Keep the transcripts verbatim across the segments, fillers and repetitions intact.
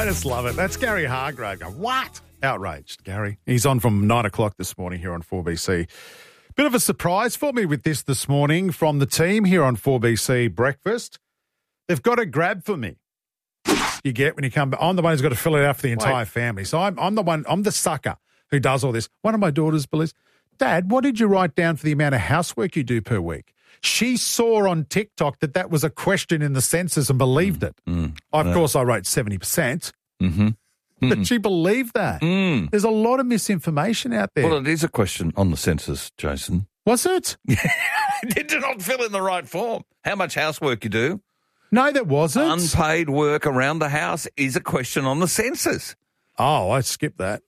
just love it. That's Gary Hargrave. Go, what? Outraged, Gary. He's on from nine o'clock this morning here on four B C. Bit of a surprise for me with this this morning from the team here on four B C Breakfast. They've got a grab for me. You get when you come back. I'm the one who's got to fill it out for the entire Wait. family. So I'm, I'm the one, I'm the sucker who does all this. One of my daughters believes, Dad, what did you write down for the amount of housework you do per week? She saw on TikTok that that was a question in the census and believed it. Mm, of yeah. course, I wrote seventy percent. Mm-hmm. But she believed that. Mm. There's a lot of misinformation out there. Well, it is a question on the census, Jason. Was it? Did you not fill in the right form? How much housework you do? No, that wasn't. Unpaid work around the house is a question on the census. Oh, I skipped that.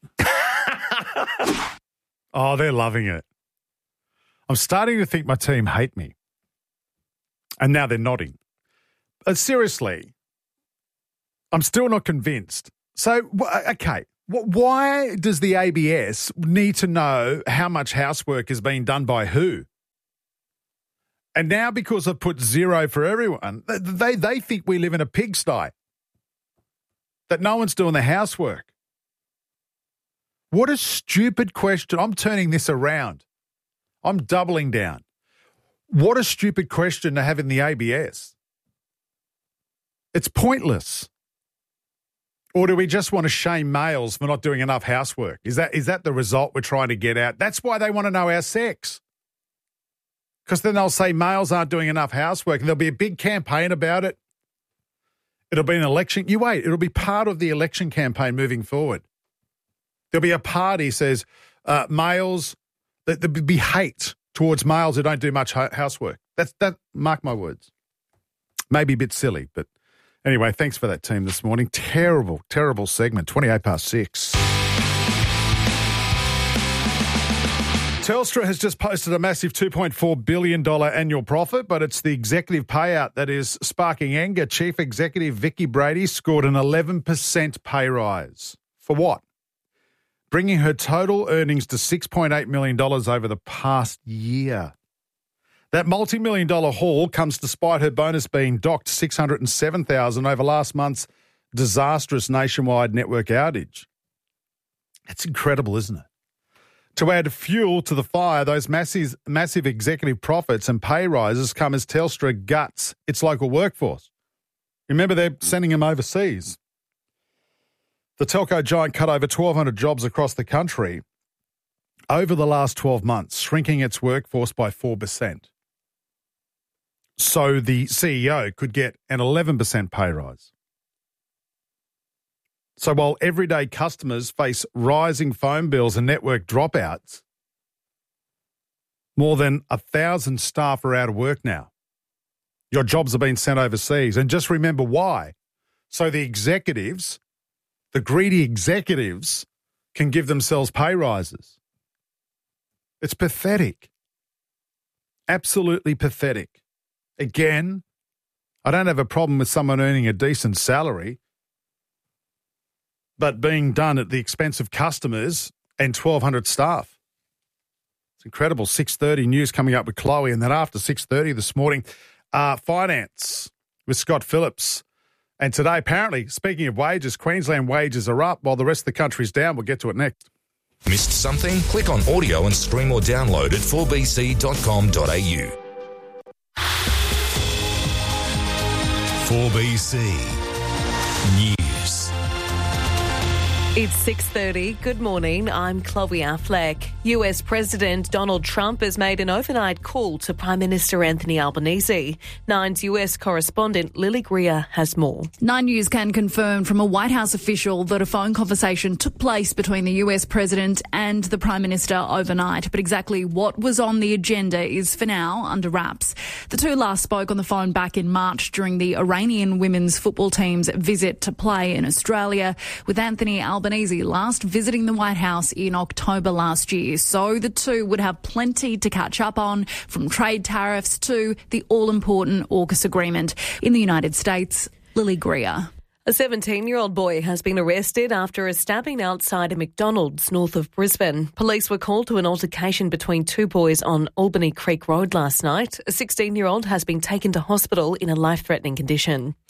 Oh, they're loving it. I'm starting to think my team hate me. And now they're nodding. But seriously, I'm still not convinced. So, okay, why does the A B S need to know how much housework is being done by who? And now because I've put zero for everyone, they, they think we live in a pigsty, that no one's doing the housework. What a stupid question. I'm turning this around. I'm doubling down. What a stupid question to have in the A B S. It's pointless. Or do we just want to shame males for not doing enough housework? Is that is that the result we're trying to get at? That's why they want to know our sex. Because then they'll say males aren't doing enough housework, and there'll be a big campaign about it. It'll be an election. You wait. It'll be part of the election campaign moving forward. There'll be a party that says uh, males, that there'll be hate towards males who don't do much housework. That's that. Mark my words. Maybe a bit silly, but anyway, thanks for that team this morning. Terrible, terrible segment. twenty-eight past six. Telstra has just posted a massive two point four billion dollars annual profit, but it's the executive payout that is sparking anger. Chief Executive Vicki Brady scored an eleven percent pay rise. For what? Bringing her total earnings to six point eight million dollars over the past year. That multi-million dollar haul comes despite her bonus being docked six hundred seven thousand dollars over last month's disastrous nationwide network outage. That's incredible, isn't it? To add fuel to the fire, those massive, massive executive profits and pay rises come as Telstra guts its local workforce. Remember, they're sending them overseas. The telco giant cut over twelve hundred jobs across the country over the last twelve months, shrinking its workforce by four percent. So the C E O could get an eleven percent pay rise. So while everyday customers face rising phone bills and network dropouts, more than a thousand staff are out of work now. Your jobs are being sent overseas. And just remember why. So the executives, the greedy executives, can give themselves pay rises. It's pathetic. Absolutely pathetic. Again, I don't have a problem with someone earning a decent salary, but being done at the expense of customers and twelve hundred staff. It's incredible. six thirty news coming up with Chloe, and then after six thirty this morning, uh, finance with Scott Phillips. And today, apparently, speaking of wages, Queensland wages are up while the rest of the country's down. We'll get to it next. Missed something? Click on audio and stream or download at four b c dot com dot a u. four B C News. It's six thirty. Good morning. I'm Chloe Affleck. U S President Donald Trump has made an overnight call to Prime Minister Anthony Albanese. Nine's U S correspondent Lily Greer has more. Nine News can confirm from a White House official that a phone conversation took place between the U S President and the Prime Minister overnight. But exactly what was on the agenda is for now under wraps. The two last spoke on the phone back in March during the Iranian women's football team's visit to play in Australia, with Anthony Albanese last visiting the White House in October last year. So the two would have plenty to catch up on, from trade tariffs to the all-important AUKUS agreement. In the United States, Lily Greer. A seventeen-year-old boy has been arrested after a stabbing outside a McDonald's north of Brisbane. Police were called to an altercation between two boys on Albany Creek Road last night. A sixteen-year-old has been taken to hospital in a life-threatening condition.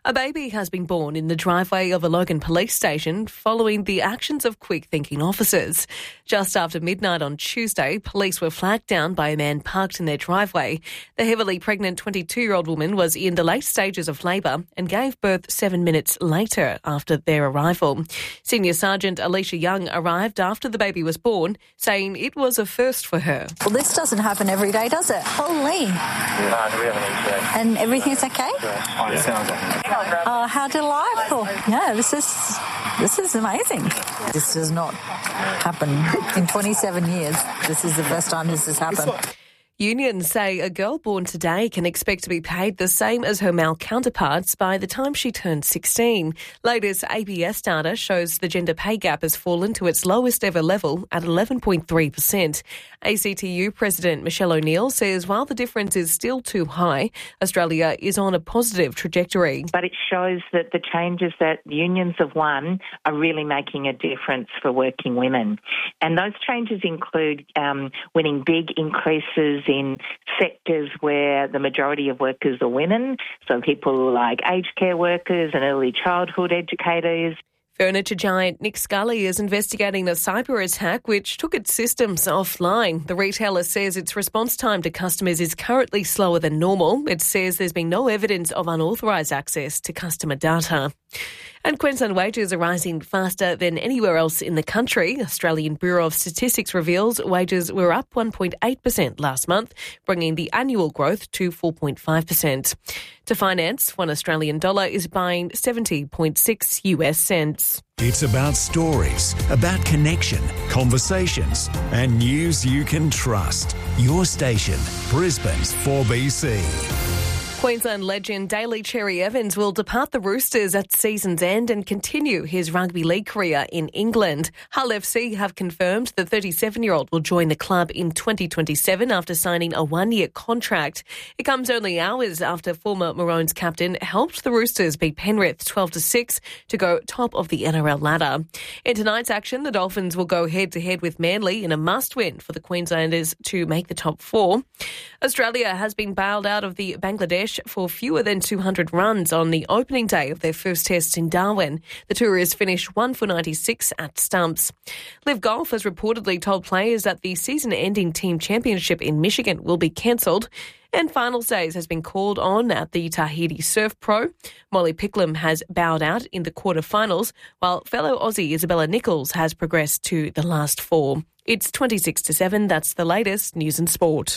A baby has been born in the driveway of a Logan police station following the actions of quick-thinking officers. Just after midnight on Tuesday, police were flagged down by a man parked in their driveway. The heavily pregnant twenty-two-year-old woman was in the late stages of labour and gave birth seven minutes later after their arrival. Senior Sergeant Alicia Young arrived after the baby was born, saying it was a first for her. Well, this doesn't happen every day, does it? Holy. No, we haven't each day. And everything's okay? Yeah. It sounds like it. Oh, how delightful. Yeah, this is this is amazing. This does not happen in twenty-seven years. This is the first time this has happened. Unions say a girl born today can expect to be paid the same as her male counterparts by the time she turns sixteen. Latest A B S data shows the gender pay gap has fallen to its lowest ever level at eleven point three percent. A C T U President Michelle O'Neill says while the difference is still too high, Australia is on a positive trajectory. But it shows that the changes that unions have won are really making a difference for working women. And those changes include um, winning big increases in sectors where the majority of workers are women, so people like aged care workers and early childhood educators. Furniture giant Nick Scully is investigating a cyber attack which took its systems offline. The retailer says its response time to customers is currently slower than normal. It says there's been no evidence of unauthorised access to customer data. And Queensland wages are rising faster than anywhere else in the country. Australian Bureau of Statistics reveals wages were up one point eight percent last month, bringing the annual growth to four point five percent. To finance, one Australian dollar is buying seventy point six US cents. It's about stories, about connection, conversations, and news you can trust. Your station, Brisbane's four B C. Queensland legend Daly Cherry Evans will depart the Roosters at season's end and continue his rugby league career in England. Hull F C have confirmed the thirty-seven-year-old will join the club in twenty twenty-seven after signing a one-year contract. It comes only hours after former Maroons captain helped the Roosters beat Penrith twelve to six to go top of the N R L ladder. In tonight's action, the Dolphins will go head-to-head with Manly in a must-win for the Queenslanders to make the top four. Australia has been bailed out of the Bangladesh for fewer than two hundred runs on the opening day of their first test in Darwin. The Tourists finished one for ninety-six at stumps. Liv Golf has reportedly told players that the season-ending team championship in Michigan will be cancelled. And finals days has been called on at the Tahiti Surf Pro. Molly Picklum has bowed out in the quarterfinals, while fellow Aussie Isabella Nichols has progressed to the last four. It's twenty-six to seven. That's the latest news and sport.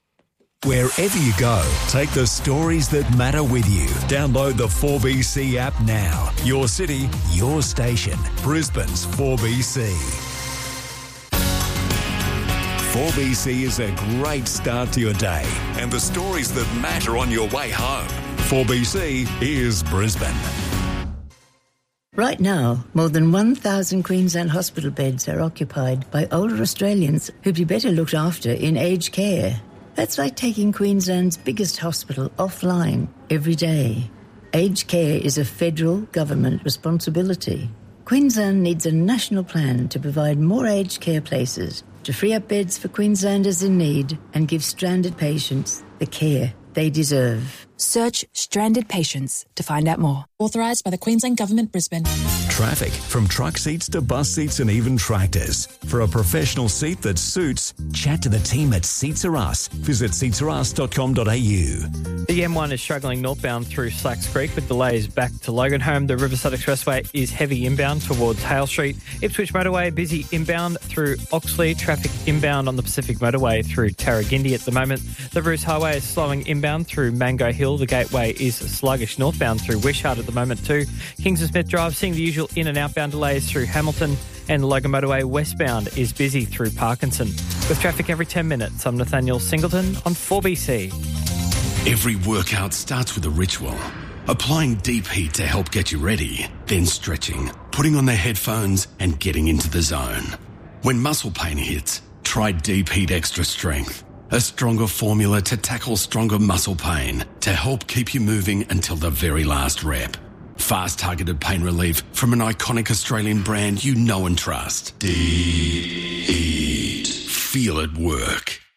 Wherever you go, take the stories that matter with you. Download the four B C app now. Your city, your station. Brisbane's four B C. four B C is a great start to your day. And the stories that matter on your way home. four B C is Brisbane. Right now, more than one thousand Queensland hospital beds are occupied by older Australians who'd be better looked after in aged care. That's like taking Queensland's biggest hospital offline every day. Aged care is a federal government responsibility. Queensland needs a national plan to provide more aged care places, to free up beds for Queenslanders in need and give stranded patients the care they deserve. Search Stranded Patients to find out more. Authorised by the Queensland Government, Brisbane. Traffic, from truck seats to bus seats and even tractors. For a professional seat that suits, chat to the team at Seats Are Us. Visit seats are us dot com dot a u. The M one is struggling northbound through Slacks Creek with delays back to Loganholme. The Riverside Expressway is heavy inbound towards Hale Street. Ipswich Motorway busy inbound through Oxley. Traffic inbound on the Pacific Motorway through Tarragindi at the moment. The Bruce Highway is slowing inbound through Mango Hill. The Gateway is sluggish northbound through Wishart at the moment too. Kings and Smith Drive seeing the usual in and outbound delays through Hamilton, and the Logan Motorway westbound is busy through Parkinson. With traffic every ten minutes, I'm Nathaniel Singleton on four B C. Every workout starts with a ritual. Applying deep heat to help get you ready, then stretching, putting on the headphones and getting into the zone. When muscle pain hits, try Deep Heat Extra Strength. A stronger formula to tackle stronger muscle pain to help keep you moving until the very last rep. Fast targeted pain relief from an iconic Australian brand you know and trust. Deep Heat. Feel it work.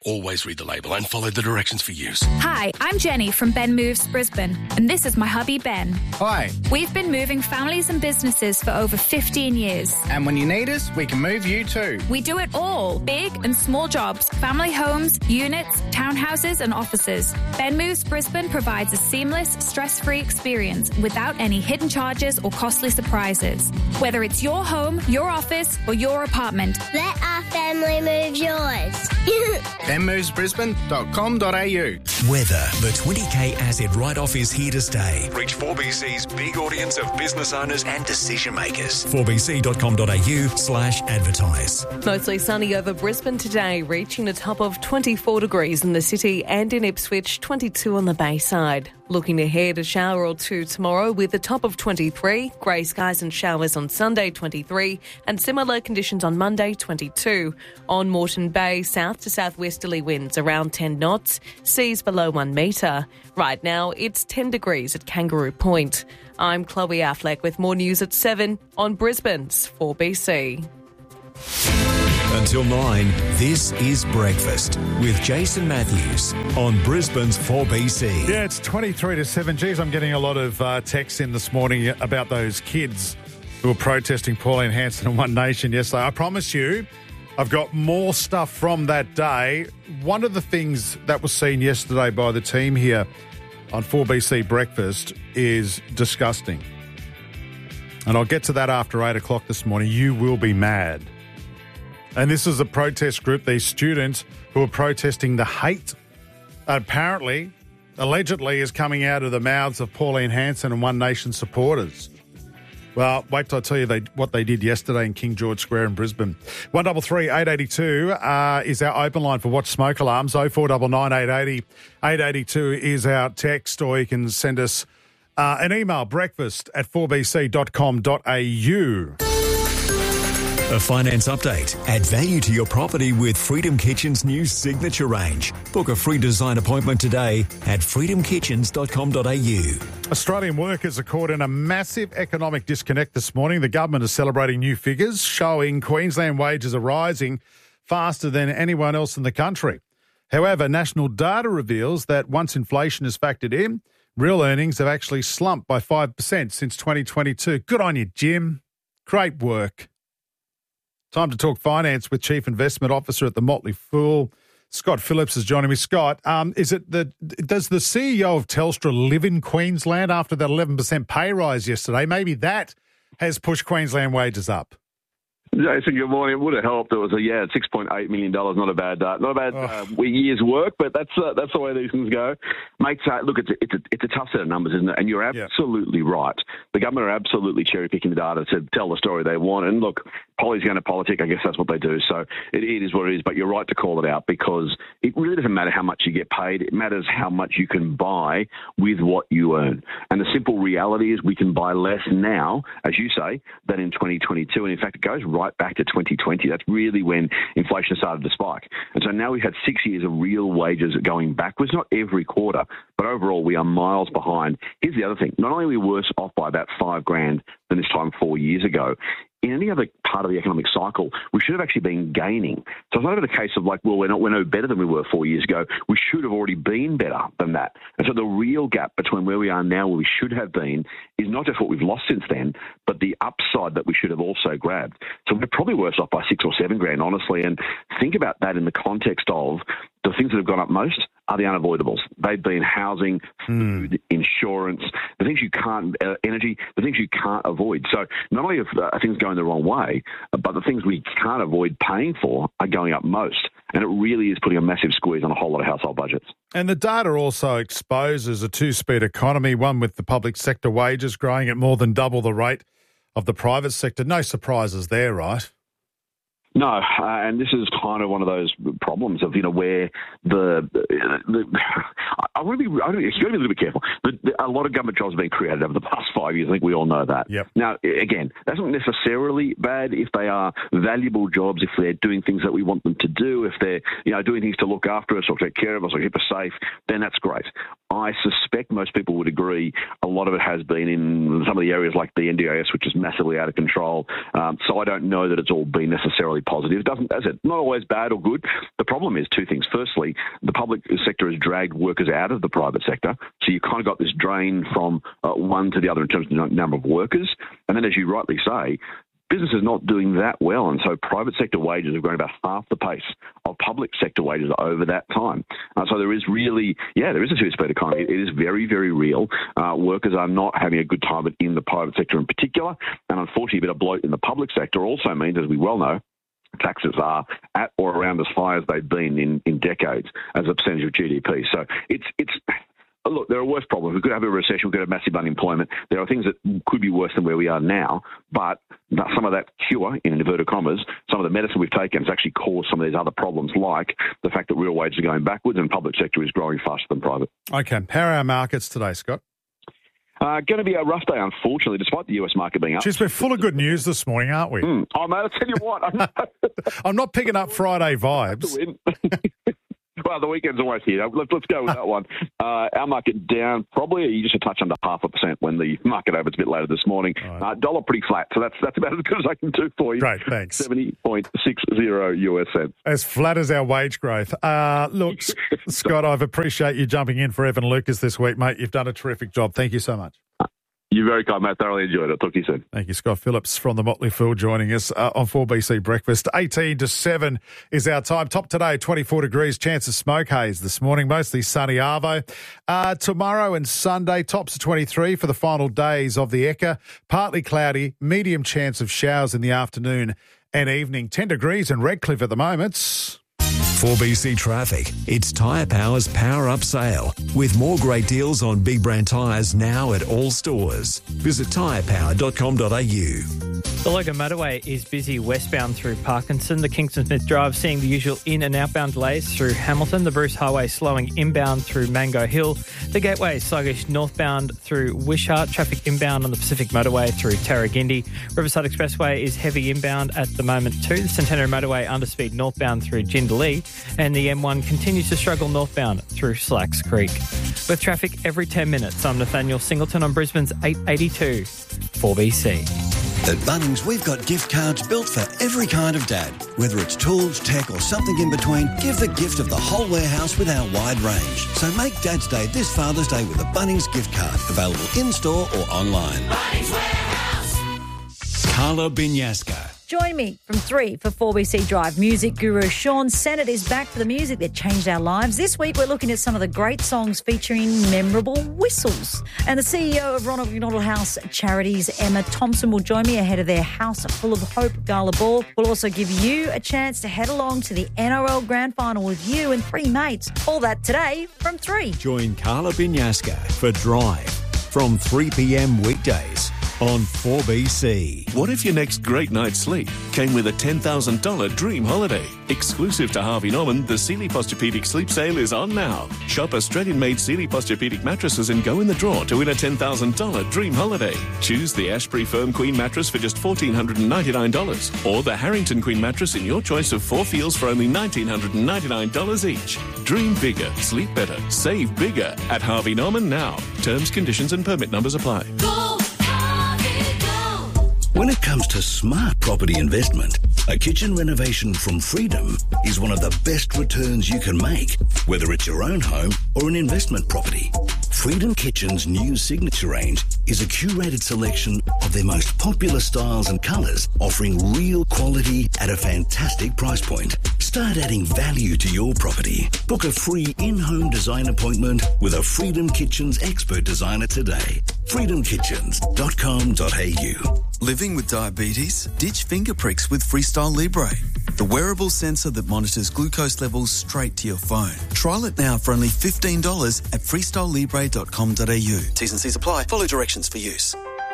always read the label and follow the directions for use. Hi, I'm Jenny from Ben Moves Brisbane, and this is my hubby Ben. Hi. We've been moving families and businesses for over fifteen years. And when you need us, we can move you too. We do it all, big and small jobs, family homes, units, townhouses and offices. Ben Moves Brisbane provides a seamless, stress-free experience without any hidden charges or costly surprises. Whether it's your home, your office or your apartment. Let our family move yours. ben moves brisbane dot com dot a u. Weather. The twenty K asset write-off is here to stay. Reach four B C's big audience of business owners and decision makers. four b c dot com dot a u slash advertise. Mostly sunny over Brisbane today, reaching a top of twenty-four degrees in the city and in Ipswich, twenty-two on the Bayside. Looking ahead, a shower or two tomorrow with a top of twenty-three, grey skies and showers on Sunday, twenty-three, and similar conditions on Monday, twenty-two. On Moreton Bay, south to southwesterly winds around ten knots, seas below one metre. Right now, it's ten degrees at Kangaroo Point. I'm Chloe Affleck with more news at seven on Brisbane's four B C. Until nine, this is Breakfast with Jason Matthews on Brisbane's four B C. Yeah, it's twenty-three to seven. Geez, I'm getting a lot of uh, texts in this morning about those kids who were protesting Pauline Hanson and One Nation yesterday. I promise you, I've got more stuff from that day. One of the things that was seen yesterday by the team here on four B C Breakfast is disgusting. And I'll get to that after eight o'clock this morning. You will be mad. And this is a protest group, these students who are protesting the hate, apparently, allegedly, is coming out of the mouths of Pauline Hanson and One Nation supporters. Well, wait till I tell you they, what they did yesterday in King George Square in Brisbane. one three three, eight eight two uh, is our open line for Watch Smoke Alarms. oh four nine nine, eight eight zero, eight eight two is our text, or you can send us uh, an email, breakfast at four b c dot com dot a u. A finance update. Add value to your property with Freedom Kitchen's new signature range. Book a free design appointment today at freedom kitchens dot com dot a u. Australian workers are caught in a massive economic disconnect this morning. The government is celebrating new figures showing Queensland wages are rising faster than anyone else in the country. However, national data reveals that once inflation is factored in, real earnings have actually slumped by five percent since twenty twenty-two. Good on you, Jim. Great work. Time to talk finance with Chief Investment Officer at the Motley Fool, Scott Phillips, is joining me. Scott, um, is it the does the C E O of Telstra live in Queensland after that eleven percent pay rise yesterday? Maybe that has pushed Queensland wages up. Jason, good morning. It would have helped. It was a yeah, six point eight million dollars. Not a bad, uh, not a bad uh, year's work, but that's uh, that's the way these things go. Mates, uh, look, it's a, it's a it's a tough set of numbers, isn't it? And you're absolutely yeah. right. The government are absolutely cherry picking the data to tell the story they want. And look, Polly's going to politic. I guess that's what they do. So it, it is what it is. But you're right to call it out because it really doesn't matter how much you get paid. It matters how much you can buy with what you earn. And the simple reality is we can buy less now, as you say, than in twenty twenty-two. And in fact, it goes right right back to twenty twenty. That's really when inflation started to spike. And so now we've had six years of real wages going backwards, not every quarter, but overall we are miles behind. Here's the other thing. Not only are we worse off by about five grand than this time four years ago, in any other part of the economic cycle, we should have actually been gaining. So it's not even a case of like, well, we're not, we're no better than we were four years ago. We should have already been better than that. And so the real gap between where we are now, where we should have been, is not just what we've lost since then, but the upside that we should have also grabbed. So we're probably worse off by six or seven grand, honestly. And think about that in the context of the things that have gone up most are the unavoidables. They've been housing, food, mm. insurance, the things you can't, uh, energy, the things you can't avoid. So not only are uh, things going the wrong way, but the things we can't avoid paying for are going up most. And it really is putting a massive squeeze on a whole lot of household budgets. And the data also exposes a two-speed economy, one with the public sector wages growing at more than double the rate of the private sector. No surprises there, right? No, uh, and this is kind of one of those problems of, you know, where the, the, the I want to be, I, you've got to be a little bit careful. The, the, a lot of government jobs have been created over the past five years. I think we all know that. Yep. Now, again, that's not necessarily bad if they are valuable jobs, if they're doing things that we want them to do, if they're, you know, doing things to look after us or take care of us or keep us safe, then that's great. I suspect most people would agree a lot of it has been in some of the areas like the N D I S, which is massively out of control. Um, so I don't know that it's all been necessarily positive. It doesn't, as I said, not always bad or good. The problem is two things. Firstly, the public sector has dragged workers out of the private sector. So you kind of got this drain from uh, one to the other in terms of the number of workers. And then, as you rightly say, business is not doing that well, and so private sector wages have grown about half the pace of public sector wages over that time. Uh, so there is really, yeah, there is a two-speed economy. It is very, very real. Uh, workers are not having a good time in the private sector in particular, and unfortunately a bit of bloat in the public sector also means, as we well know, taxes are at or around as high as they've been in, in decades as a percentage of G D P. So it's it's... Look, there are worse problems. We could have a recession. We could have massive unemployment. There are things that could be worse than where we are now, but some of that cure, in inverted commas, some of the medicine we've taken has actually caused some of these other problems, like the fact that real wages are going backwards and public sector is growing faster than private. Okay. How are our markets today, Scott? Uh, going to be a rough day, unfortunately, despite the U S market being up. Jeez, we're full of good news this morning, aren't we? Mm. Oh, mate, I'll tell you what. I'm, I'm not picking up Friday vibes. Well, the weekend's always here. Let's, let's go with that one. Uh, our market down probably just a touch under half a percent when the market opens a bit later this morning. Right. Uh, dollar pretty flat, so that's that's about as good as I can do for you. Great, thanks. seventy point six zero U S cents. As flat as our wage growth. Uh, look, Scott, I appreciate you jumping in for Evan Lucas this week, mate. You've done a terrific job. Thank you so much. You're very kind, mate. Thoroughly enjoyed it. Talk to you soon. Thank you, Scott Phillips from the Motley Fool joining us uh, on four B C Breakfast. eighteen to seven is our time. Top today, twenty-four degrees. Chance of smoke haze this morning. Mostly sunny Arvo. Uh, tomorrow and Sunday, tops of twenty-three for the final days of the Ekka. Partly cloudy. Medium chance of showers in the afternoon and evening. ten degrees in Redcliffe at the moment. four B C Traffic. It's Tyre Power's Power Up Sale with more great deals on big brand tyres now at all stores. Visit tyre power dot com dot a u. The Logan Motorway is busy westbound through Parkinson. The Kingston Smith Drive seeing the usual in and outbound delays through Hamilton. The Bruce Highway slowing inbound through Mango Hill. The Gateway sluggish northbound through Wishart. Traffic inbound on the Pacific Motorway through Tarragindi. Riverside Expressway is heavy inbound at the moment too. The Centenary Motorway underspeed northbound through Jindalee. And the M one continues to struggle northbound through Slacks Creek. With traffic every ten minutes, I'm Nathaniel Singleton on Brisbane's eight eighty-two four B C. At Bunnings, we've got gift cards built for every kind of dad. Whether it's tools, tech or something in between, give the gift of the whole warehouse with our wide range. So make Dad's Day this Father's Day with a Bunnings gift card. Available in-store or online. Bunnings Warehouse. Carla Binyaska. Join me from three for four B C Drive. Music guru Sean Sennett is back for the music that changed our lives. This week we're looking at some of the great songs featuring memorable whistles. And the C E O of Ronald McDonald House Charities, Emma Thompson, will join me ahead of their House Full of Hope Gala Ball. We'll also give you a chance to head along to the N R L Grand Final with you and three mates. All that today from three. Join Carla Binyaska for Drive from three p.m. weekdays on four B C. What if your next great night's sleep came with a ten thousand dollars dream holiday? Exclusive to Harvey Norman, the Sealy Posturepedic Sleep Sale is on now. Shop Australian-made Sealy Posturepedic mattresses and go in the draw to win a ten thousand dollars dream holiday. Choose the Ashbury Firm Queen mattress for just one thousand four hundred ninety-nine dollars or the Harrington Queen mattress in your choice of four feels for only one thousand nine hundred ninety-nine dollars each. Dream bigger, sleep better, save bigger at Harvey Norman now. Terms, conditions and permit numbers apply. Go, Harvey, go. When it comes to smart property investment, a kitchen renovation from Freedom is one of the best returns you can make, whether it's your own home or an investment property. Freedom Kitchen's new signature range is a curated selection of their most popular styles and colours, offering real quality at a fantastic price point. Start adding value to your property. Book a free in-home design appointment with a Freedom Kitchens expert designer today. freedom kitchens dot com dot a u. Living with diabetes? Ditch finger pricks with Freestyle Libre, the wearable sensor that monitors glucose levels straight to your phone. Trial it now for only fifteen dollars at freestyle libre dot com dot a u. T's and C's apply. Follow directions for use.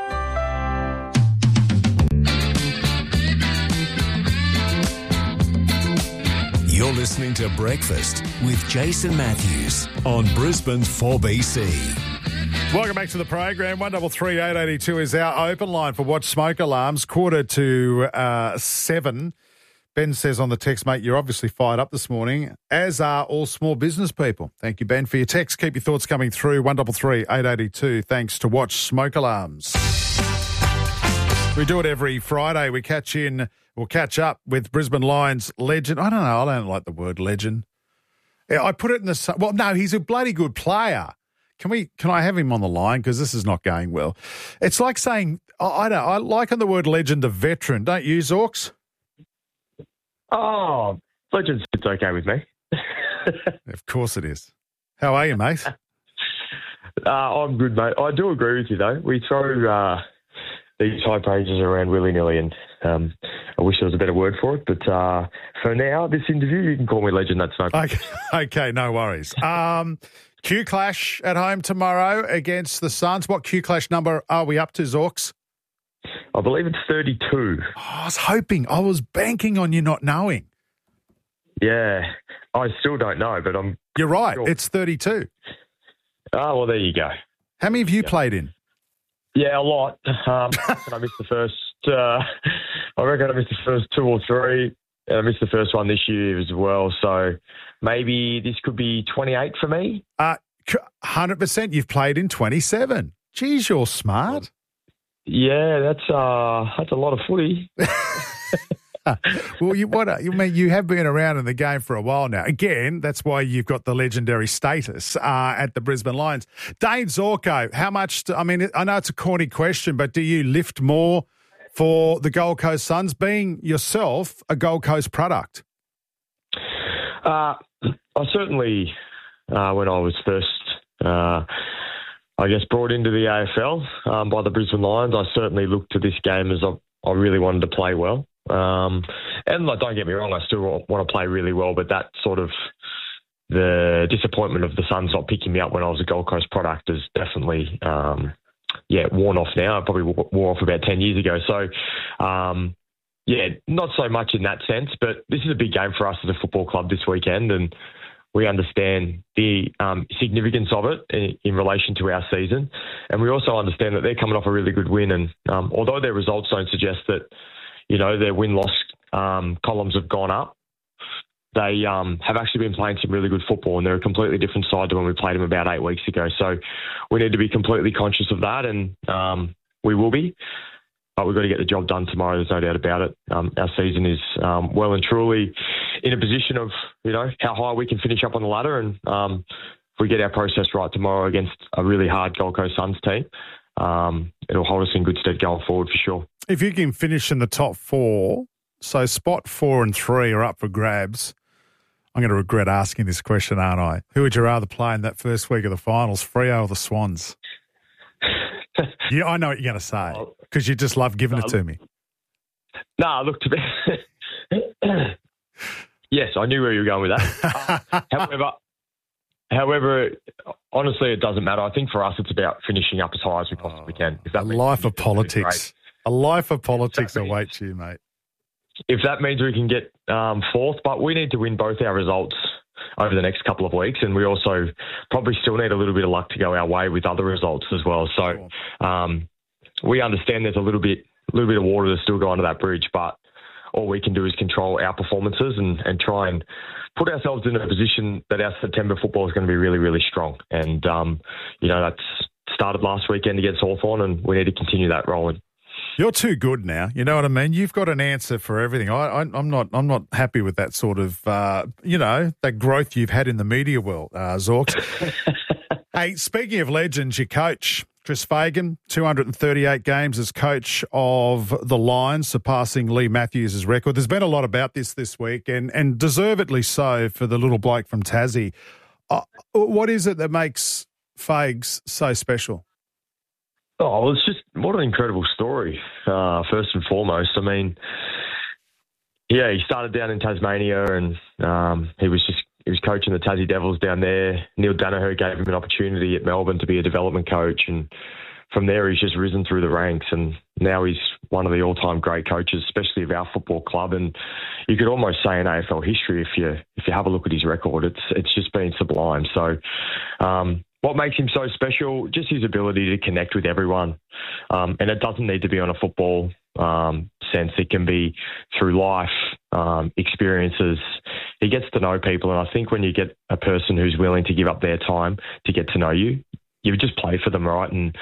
You're listening to Breakfast with Jason Matthews on Brisbane's four B C. Welcome back to the program. one three three eight eight two is our open line for Watch Smoke Alarms. Quarter to uh, seven. Ben says on the text, mate, you're obviously fired up this morning, as are all small business people. Thank you, Ben, for your text. Keep your thoughts coming through. one three three eight eight two. Thanks to Watch Smoke Alarms. We do it every Friday. We catch in, we'll catch up with Brisbane Lions legend. I don't know, I don't like the word legend. Yeah, I put it in the, well, no, he's a bloody good player. Can we? Can I have him on the line? Because this is not going well. It's like saying, I, I don't I liken the word legend to veteran, don't you, Zorks? Oh, legend it's okay with me. Of course it is. How are you, mate? Uh, I'm good, mate. I do agree with you, though. We throw uh, these high praises around willy-nilly, and um, I wish there was a better word for it. But uh, for now, this interview, you can call me legend. That's no problem. Okay, okay, no worries. Um, Q Clash at home tomorrow against the Suns. What Q Clash number are we up to, Zorks? I believe it's thirty-two. Oh, I was hoping. I was banking on you not knowing. Yeah, I still don't know, but I'm... You're right. Sure. It's thirty-two. Oh, well, there you go. How many have you yeah. played in? Yeah, a lot. Um, I missed the first... Uh, I reckon I missed the first two or three. And I missed the first one this year as well. So maybe this could be twenty-eight for me. Uh, one hundred percent you've played in twenty-seven. Geez, you're smart. Yeah, that's uh, that's a lot of footy. Well, you what? You mean you have been around in the game for a while now. Again, that's why you've got the legendary status uh, at the Brisbane Lions. Dane Zorko, how much? Do, I mean, I know it's a corny question, but do you lift more for the Gold Coast Suns, being yourself a Gold Coast product? Uh, I certainly, uh, when I was first, uh, I guess, brought into the A F L um, by the Brisbane Lions, I certainly looked to this game as I, I really wanted to play well. Um, and like, don't get me wrong, I still want to play really well, but that sort of the disappointment of the Suns not picking me up when I was a Gold Coast product is definitely, um, yeah, worn off now. It probably wore off about ten years ago. So, um, yeah, not so much in that sense, but this is a big game for us as a football club this weekend, and we understand the um, significance of it in, in relation to our season. And we also understand that they're coming off a really good win, and um, although their results don't suggest that, you know, their win-loss um, columns have gone up, they um, have actually been playing some really good football, and they're a completely different side to when we played them about eight weeks ago. So we need to be completely conscious of that, and um, we will be. But we've got to get the job done tomorrow, there's no doubt about it. Um, our season is um, well and truly in a position of, you know, how high we can finish up on the ladder, and um, if we get our process right tomorrow against a really hard Gold Coast Suns team, um, it'll hold us in good stead going forward for sure. If you can finish in the top four, so spot four and three are up for grabs. I'm going to regret asking this question, aren't I? Who would you rather play in that first week of the finals, Freo or the Swans? Yeah, I know what you're going to say, because you just love giving no, it to me. No, nah, look, to be... yes, I knew where you were going with that. Uh, however, however, honestly, it doesn't matter. I think for us, it's about finishing up as high as we possibly can. If that a means life of politics. A life of politics means, awaits you, mate. If that means we can get um, fourth, but we need to win both our results over the next couple of weeks, and we also probably still need a little bit of luck to go our way with other results as well. So um, we understand there's a little bit, a little bit of water to still go under that bridge, but all we can do is control our performances and, and try and put ourselves in a position that our September football is going to be really, really strong. And um, you know, that's started last weekend against Hawthorn, and we need to continue that rolling. You're too good now. You know what I mean? You've got an answer for everything. I, I, I'm not. I'm not happy with that sort of, uh, you know, that growth you've had in the media world, uh, Zorks. Hey, speaking of legends, your coach Chris Fagan, two hundred thirty-eight games as coach of the Lions, surpassing Lee Matthews' record. There's been a lot about this this week, and and deservedly so for the little bloke from Tassie. Uh, what is it that makes Fags so special? Oh, well, it's just, what an incredible story, uh, first and foremost. I mean, yeah, he started down in Tasmania, and um, he was just, he was coaching the Tassie Devils down there. Neil Danaher gave him an opportunity at Melbourne to be a development coach, and from there he's just risen through the ranks, and now he's one of the all-time great coaches, especially of our football club. And you could almost say in A F L history, if you if you have a look at his record, it's it's just been sublime. So, um, what makes him so special? Just his ability to connect with everyone. Um, and it doesn't need to be on a football um, sense. It can be through life um, experiences. He gets to know people. And I think when you get a person who's willing to give up their time to get to know you, you just play for them, right? And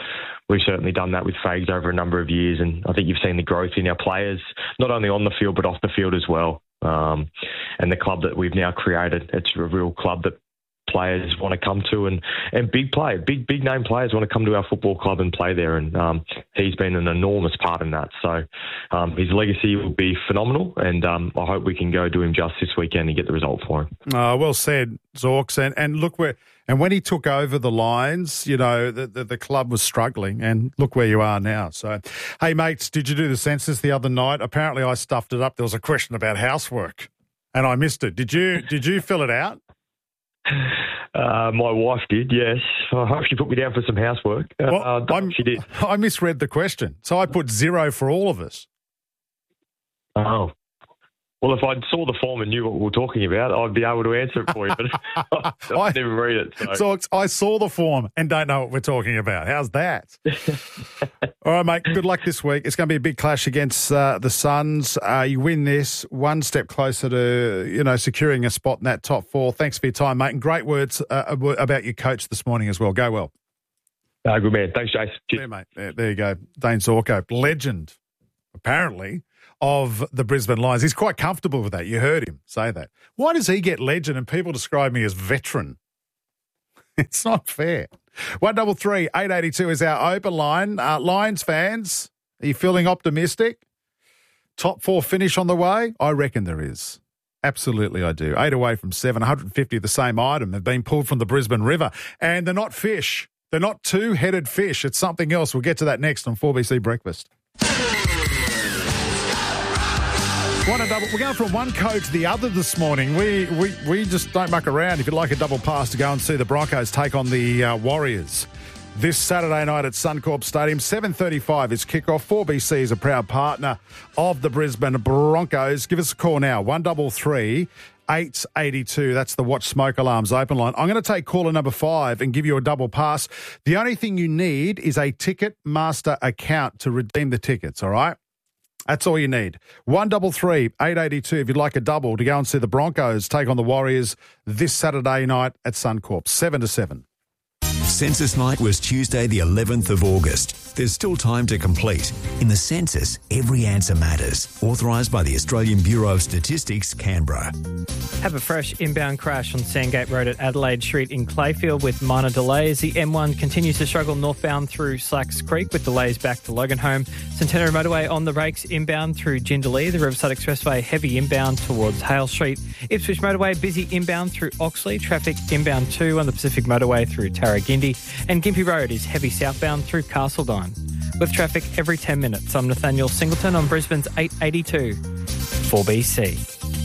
we've certainly done that with Fags over a number of years, and I think you've seen the growth in our players, not only on the field but off the field as well. Um, and the club that we've now created, it's a real club that players want to come to, and, and big play, big big name players want to come to our football club and play there, and um, he's been an enormous part in that. So um, his legacy will be phenomenal, and um, I hope we can go do him justice this weekend and get the result for him. Oh, well said, Zorks. And, and look where, and when he took over the Lions, you know, the, the, the club was struggling, and look where you are now. So, hey, mates, did you do the census the other night? Apparently I stuffed it up. There was a question about housework, and I missed it. Did you, did you fill it out? Uh, my wife did, yes. I hope she put me down for some housework. Uh, Well, uh, she did. I misread the question, so I put zero for all of us. Oh. Well, if I saw the form and knew what we were talking about, I'd be able to answer it for you, but I, I never read it. So. So it's- I saw the form and don't know what we're talking about. How's that? All right, mate, good luck this week. It's going to be a big clash against uh, the Suns. Uh, you win this, one step closer to, you know, securing a spot in that top four. Thanks for your time, mate, and great words uh, about your coach this morning as well. Go well. Uh, good man. Thanks, Jace. Cheers. Yeah, mate. There, there you go. Dane Zorko, legend, apparently, of the Brisbane Lions. He's quite comfortable with that. You heard him say that. Why does he get legend and people describe me as veteran? It's not fair. one double three eight eighty two is our open line. Uh, Lions fans, are you feeling optimistic? Top four finish on the way? I reckon there is. Absolutely, I do. Eight away from seven, one hundred fifty of the same item have been pulled from the Brisbane River, and they're not fish. They're not two-headed fish. It's something else. We'll get to that next on four B C Breakfast. One a double. We're going from one code to the other this morning. We we we just don't muck around. If you'd like a double pass to go and see the Broncos take on the uh, Warriors this Saturday night at Suncorp Stadium, seven thirty-five is kickoff. four B C is a proud partner of the Brisbane Broncos. Give us a call now, one double three eight eighty two. That's the Watch Smoke Alarms open line. I'm going to take caller number five and give you a double pass. The only thing you need is a Ticketmaster account to redeem the tickets. All right. That's all you need. one double three eight eighty two if you'd like a double to go and see the Broncos take on the Warriors this Saturday night at Suncorp, seven to seven. Census night was Tuesday, the eleventh of August. There's still time to complete. In the census, every answer matters. Authorised by the Australian Bureau of Statistics, Canberra. Have a fresh inbound crash on Sandgate Road at Adelaide Street in Clayfield with minor delays. The M one continues to struggle northbound through Slacks Creek with delays back to Loganholme. Centenary Motorway on the brakes inbound through Jindalee. The Riverside Expressway heavy inbound towards Hale Street. Ipswich Motorway busy inbound through Oxley. Traffic inbound too on the Pacific Motorway through Tarragindi. And Gympie Road is heavy southbound through Castledine. With traffic every ten minutes, I'm Nathaniel Singleton on Brisbane's eight eighty-two, four B C.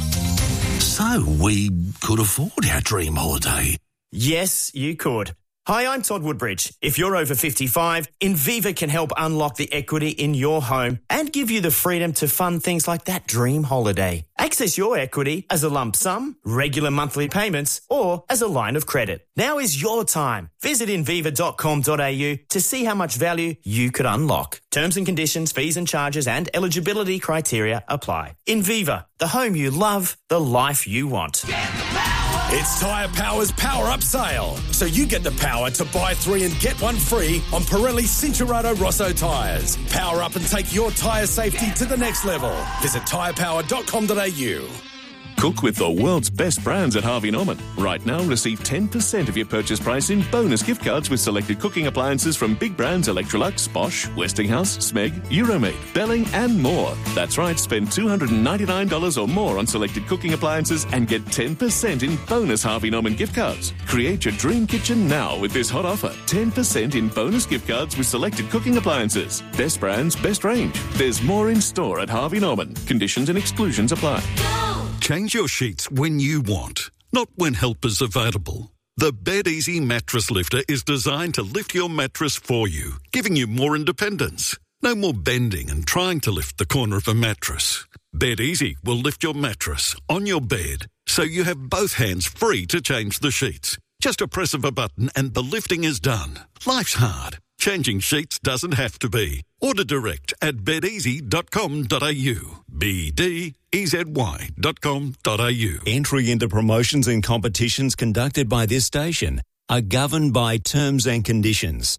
So we could afford our dream holiday. Yes, you could. Hi, I'm Todd Woodbridge. If you're over fifty-five, Inviva can help unlock the equity in your home and give you the freedom to fund things like that dream holiday. Access your equity as a lump sum, regular monthly payments, or as a line of credit. Now is your time. Visit inviva dot com dot a u to see how much value you could unlock. Terms and conditions, fees and charges, and eligibility criteria apply. Inviva, the home you love, the life you want. It's Tyre Power's Power Up Sale. So you get the power to buy three and get one free on Pirelli Cincherato Rosso tyres. Power up and take your tyre safety to the next level. Visit tyre power dot com dot a u. Cook with the world's best brands at Harvey Norman. Right now, receive ten percent of your purchase price in bonus gift cards with selected cooking appliances from big brands Electrolux, Bosch, Westinghouse, Smeg, Euromaid, Belling and more. That's right, spend two hundred ninety-nine dollars or more on selected cooking appliances and get ten percent in bonus Harvey Norman gift cards. Create your dream kitchen now with this hot offer. ten percent in bonus gift cards with selected cooking appliances. Best brands, best range. There's more in store at Harvey Norman. Conditions and exclusions apply. Change your sheets when you want, not when help is available. The BedEasy Mattress Lifter is designed to lift your mattress for you, giving you more independence. No more bending and trying to lift the corner of a mattress. BedEasy will lift your mattress on your bed, so you have both hands free to change the sheets. Just a press of a button and the lifting is done. Life's hard. Changing sheets doesn't have to be. Order direct at bed easy dot com dot a u. B D E Z Y dot com dot a u. Entry into promotions and competitions conducted by this station are governed by terms and conditions.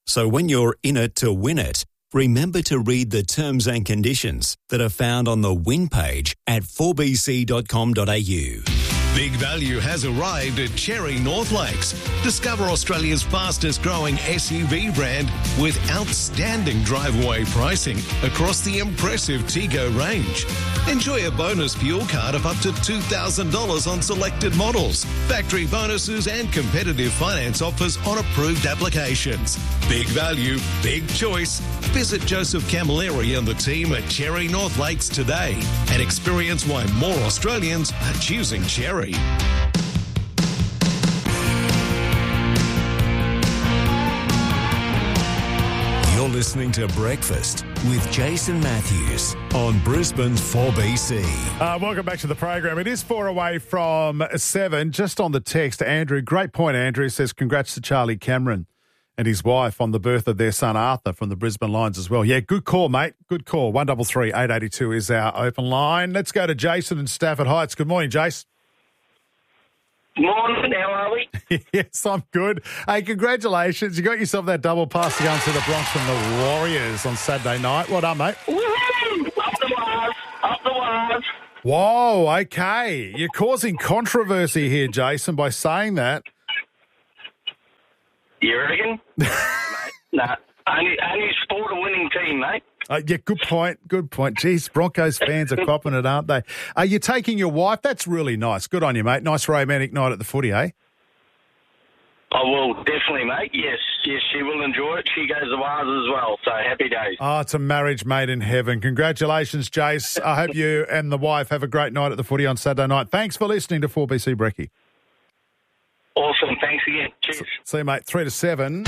So when you're in it to win it, remember to read the terms and conditions that are found on the win page at four b c dot com dot a u. Big value has arrived at Cherry North Lakes. Discover Australia's fastest growing S U V brand with outstanding drive-away pricing across the impressive Tego range. Enjoy a bonus fuel card of up to two thousand dollars on selected models, factory bonuses and competitive finance offers on approved applications. Big value, big choice. Visit Joseph Camilleri and the team at Cherry North Lakes today and experience why more Australians are choosing Cherry. You're listening to Breakfast with Jason Matthews on Brisbane's four B C. Uh, welcome back to the program. It is four away from seven. Just on the text, Andrew, great point, Andrew, says congrats to Charlie Cameron and his wife on the birth of their son Arthur from the Brisbane Lions as well. Yeah, good call, mate. Good call. one three three, eight eight two is our open line. Let's go to Jason in Stafford Heights. Good morning, Jason. Morning, how are we? Yes, I'm good. Hey, congratulations. You got yourself that double pass to go and see the Bronx from the Warriors on Saturday night. Well done, mate. Woo-hoo! Up the wires, up the wires. Whoa, okay. You're causing controversy here, Jason, by saying that. You reckon? Mate, nah, only, only sport a winning team, mate. Uh, yeah, good point. Good point. Jeez, Broncos fans are copping it, aren't they? Are you taking your wife? That's really nice. Good on you, mate. Nice romantic night at the footy, eh? I will, definitely, mate. Yes, yes, she will enjoy it. She goes to ours as well, so happy days. Oh, it's a marriage made in heaven. Congratulations, Jace. I hope you and the wife have a great night at the footy on Saturday night. Thanks for listening to four B C Brekkie. Awesome. Thanks again. Cheers. See you, mate. Three to seven.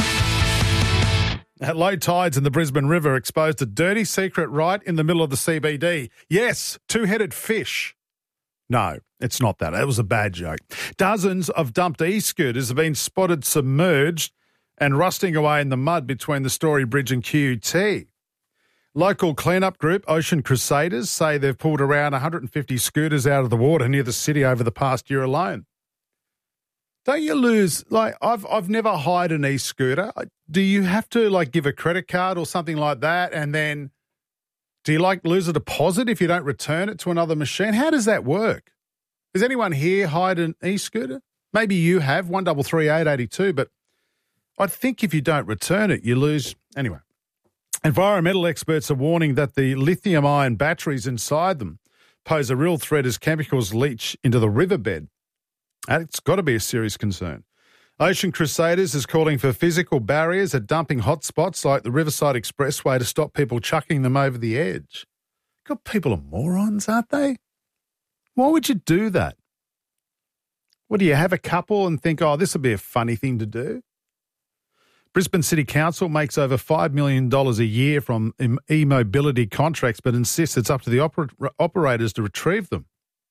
At low tides in the Brisbane River exposed a dirty secret right in the middle of the C B D. Yes, two-headed fish. No, it's not that. It was a bad joke. Dozens of dumped e-scooters have been spotted submerged and rusting away in the mud between the Story Bridge and Q U T. Local cleanup group Ocean Crusaders say they've pulled around one hundred fifty scooters out of the water near the city over the past year alone. Don't you lose, like, I've I've never hired an e-scooter. Do you have to, like, give a credit card or something like that? And then do you, like, lose a deposit if you don't return it to another machine? How does that work? Has anyone here hired an e-scooter? Maybe you have, one three three, eight eight two, but I think if you don't return it, you lose. Anyway, environmental experts are warning that the lithium-ion batteries inside them pose a real threat as chemicals leach into the riverbed. And it's got to be a serious concern. Ocean Crusaders is calling for physical barriers at dumping hotspots like the Riverside Expressway to stop people chucking them over the edge. God, people are morons, aren't they? Why would you do that? What, do you have a couple and think, oh, this would be a funny thing to do? Brisbane City Council makes over five million dollars a year from e-mobility contracts but insists it's up to the oper- operators to retrieve them.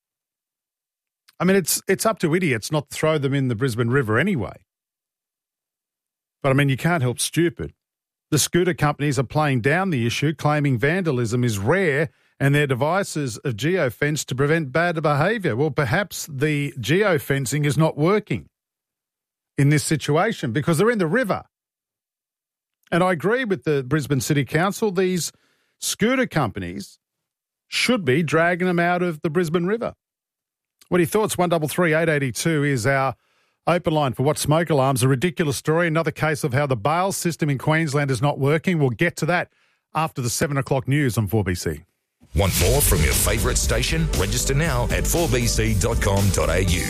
I mean, it's it's up to idiots not to throw them in the Brisbane River anyway. But, I mean, you can't help stupid. The scooter companies are playing down the issue, claiming vandalism is rare and their devices of geofence to prevent bad behaviour. Well, perhaps the geofencing is not working in this situation because they're in the river. And I agree with the Brisbane City Council. These scooter companies should be dragging them out of the Brisbane River. What are your thoughts? one three three, eight eight two is our open line for What Smoke Alarms. A ridiculous story. Another case of how the bail system in Queensland is not working. We'll get to that after the seven o'clock news on four B C. Want more from your favourite station? Register now at four b c dot com dot a u.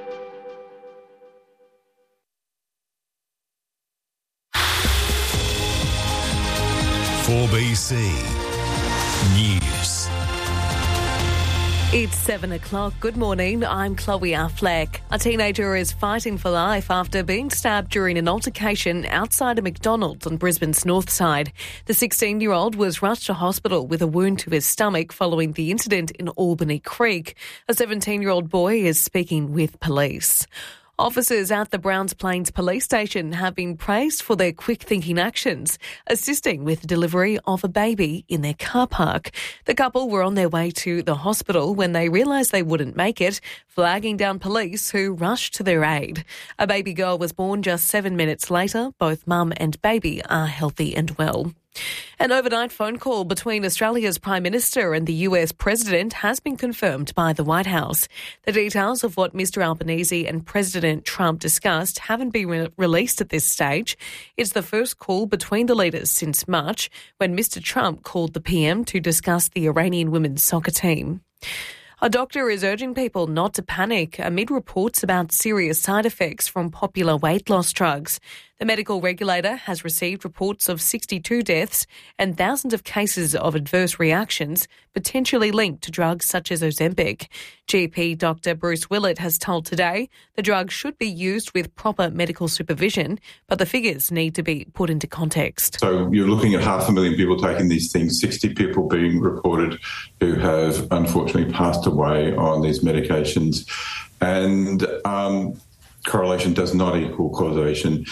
four B C News. It's seven o'clock. Good morning. I'm Chloe Affleck. A teenager is fighting for life after being stabbed during an altercation outside a McDonald's on Brisbane's north side. The sixteen-year-old was rushed to hospital with a wound to his stomach following the incident in Albany Creek. A seventeen-year-old boy is speaking with police. Officers at the Browns Plains Police Station have been praised for their quick-thinking actions, assisting with the delivery of a baby in their car park. The couple were on their way to the hospital when they realised they wouldn't make it, flagging down police who rushed to their aid. A baby girl was born just seven minutes later. Both mum and baby are healthy and well. An overnight phone call between Australia's Prime Minister and the U S President has been confirmed by the White House. The details of what Mister Albanese and President Trump discussed haven't been re- released at this stage. It's the first call between the leaders since March, when Mister Trump called the P M to discuss the Iranian women's soccer team. A doctor is urging people not to panic amid reports about serious side effects from popular weight loss drugs. The medical regulator has received reports of sixty-two deaths and thousands of cases of adverse reactions potentially linked to drugs such as Ozempic. G P Doctor Bruce Willett has told Today the drug should be used with proper medical supervision, but the figures need to be put into context. So you're looking at half a million people taking these things, sixty people being reported who have unfortunately passed away on these medications, and um, correlation does not equal causation.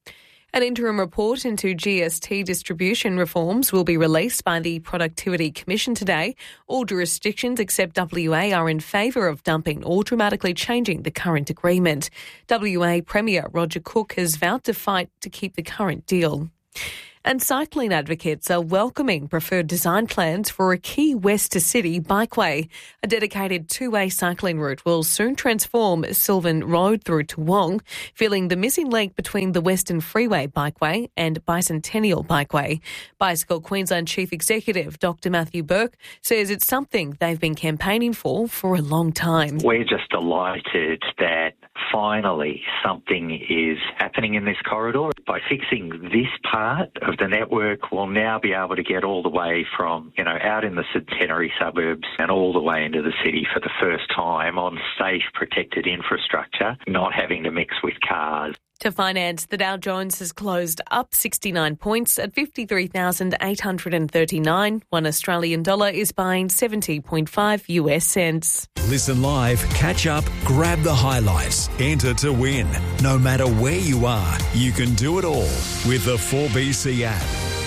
An interim report into G S T distribution reforms will be released by the Productivity Commission today. All jurisdictions except W A are in favour of dumping or dramatically changing the current agreement. W A Premier Roger Cook has vowed to fight to keep the current deal. And cycling advocates are welcoming preferred design plans for a key west to city bikeway. A dedicated two-way cycling route will soon transform Sylvan Road through Toowong, filling the missing link between the Western Freeway Bikeway and Bicentennial Bikeway. Bicycle Queensland Chief Executive Doctor Matthew Burke says it's something they've been campaigning for for a long time. We're just delighted that finally something is happening in this corridor. By fixing this part of the network, we'll now be able to get all the way from, you know, out in the Centenary suburbs and all the way into the city for the first time on safe, protected infrastructure, not having to mix with cars. To finance, the Dow Jones has closed up sixty-nine points at fifty-three thousand eight hundred thirty-nine. One Australian dollar is buying seventy point five U S cents. Listen live, catch up, grab the highlights, enter to win. No matter where you are, you can do it all with the four B C app.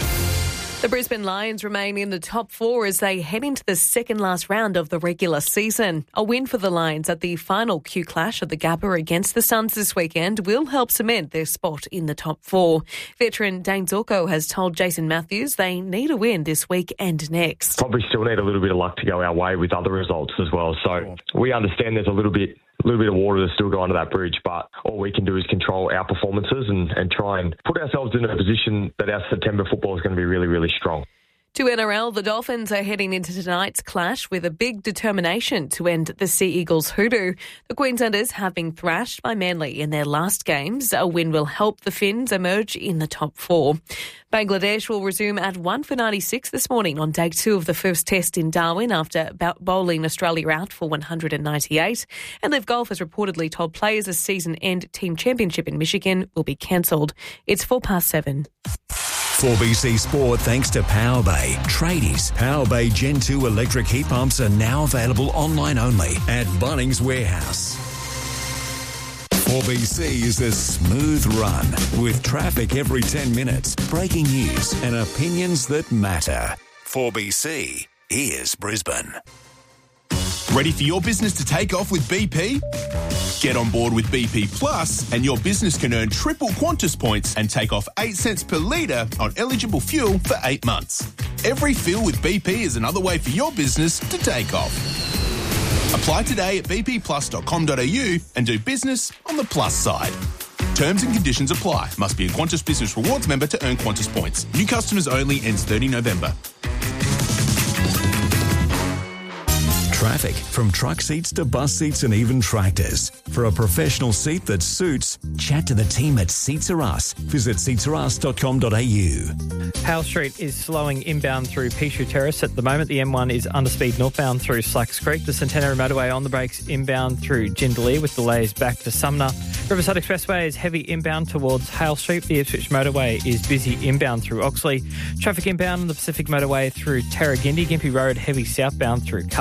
The Brisbane Lions remain in the top four as they head into the second last round of the regular season. A win for the Lions at the final Q Clash at the Gabba against the Suns this weekend will help cement their spot in the top four. Veteran Dane Zorko has told Jason Matthews they need a win this week and next. Probably still need a little bit of luck to go our way with other results as well. So we understand there's a little bit a little bit of water to still go under that bridge, but all we can do is control our performances and, and try and put ourselves in a position that our September football is going to be really, really strong. To N R L, the Dolphins are heading into tonight's clash with a big determination to end the Sea Eagles' hoodoo. The Queenslanders have been thrashed by Manly in their last games. A win will help the Finns emerge in the top four. Bangladesh will resume at one for ninety-six this morning on day two of the first test in Darwin after bowling Australia out for one hundred ninety-eight. And Liv Golf has reportedly told players a season-end team championship in Michigan will be cancelled. It's four past seven. four B C Sport thanks to Powerbay. Tradies. Powerbay Gen two electric heat pumps are now available online only at Bunnings Warehouse. four B C is a smooth run with traffic every ten minutes, breaking news and opinions that matter. four B C, here's Brisbane. Ready for your business to take off with B P? Get on board with B P Plus and your business can earn triple Qantas points and take off eight cents per litre on eligible fuel for eight months. Every fill with B P is another way for your business to take off. Apply today at b p plus dot com dot a u and do business on the plus side. Terms and conditions apply. Must be a Qantas Business Rewards member to earn Qantas points. New customers only, ends thirty November. Traffic, from truck seats to bus seats and even tractors. For a professional seat that suits, chat to the team at Seats Are Us. Visit seats are us dot com dot a u. Hale Street is slowing inbound through Pichu Terrace at the moment. The M one is underspeed northbound through Slacks Creek. The Centenary Motorway on the brakes inbound through Jindalee with delays back to Sumner. Riverside Expressway is heavy inbound towards Hale Street. The Ipswich Motorway is busy inbound through Oxley. Traffic inbound on the Pacific Motorway through Tarragindi. Gympie Road heavy southbound through Castledine.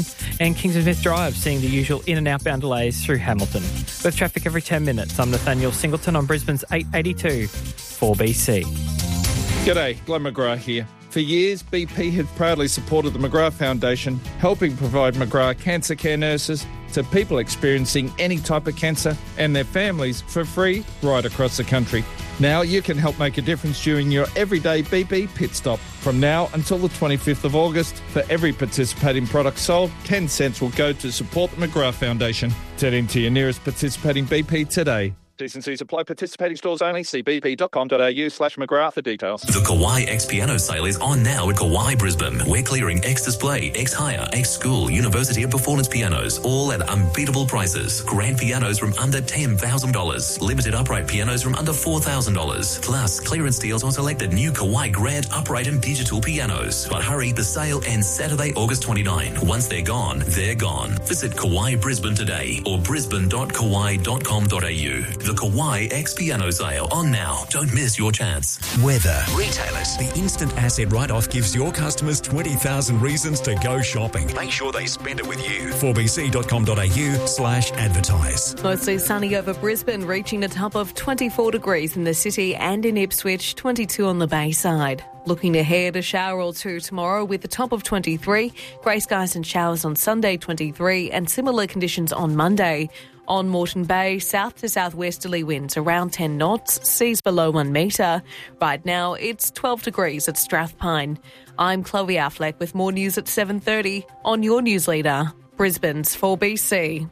and Kingston Smith Drive seeing the usual in and outbound delays through Hamilton. With traffic every ten minutes, I'm Nathaniel Singleton on Brisbane's eight eighty-two four B C. G'day, Glenn McGrath here. For years, B P have proudly supported the McGrath Foundation, helping provide McGrath cancer care nurses to people experiencing any type of cancer and their families for free right across the country. Now you can help make a difference during your everyday B P pit stop. From now until the twenty-fifth of August, for every participating product sold, ten cents will go to support the McGrath Foundation. Head into your nearest participating B P today. T's and C's apply. Participating stores only. See bp.com.au slash McGrath for details. The Kawai X Piano sale is on now at Kawai Brisbane. We're clearing X Display, X Hire, X School, University of Performance pianos, all at unbeatable prices. Grand pianos from under ten thousand dollars. Limited upright pianos from under four thousand dollars. Plus, clearance deals on selected new Kawai Grand upright and digital pianos. But hurry, the sale ends Saturday, August twenty-ninth. Once they're gone, they're gone. Visit Kawai Brisbane today or brisbane dot kawai dot com dot a u. The Kawai X Piano sale on now. Don't miss your chance. Weather. Retailers. The instant asset write-off gives your customers twenty thousand reasons to go shopping. Make sure they spend it with you. four b c dot com dot a u slash advertise. Mostly sunny over Brisbane, reaching a top of twenty-four degrees in the city and in Ipswich, twenty-two on the Bayside. Looking ahead, a shower or two tomorrow with a top of twenty-three, grey skies and showers on Sunday, twenty-three, and similar conditions on Monday. On Moreton Bay, south to southwesterly winds around ten knots, seas below one metre. Right now, it's twelve degrees at Strathpine. I'm Chloe Affleck with more news at seven thirty on your news leader, Brisbane's four B C.